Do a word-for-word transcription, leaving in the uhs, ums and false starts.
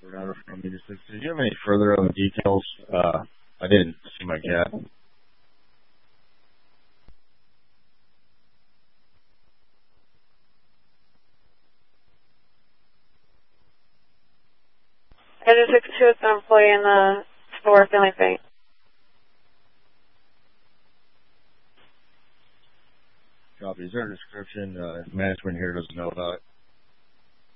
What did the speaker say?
Router from me. Did you have any further on the details? Uh, I didn't see my cat. I just took two of the employee in the store feeling faint. Copy. Is there a description uh, if management here doesn't know about it?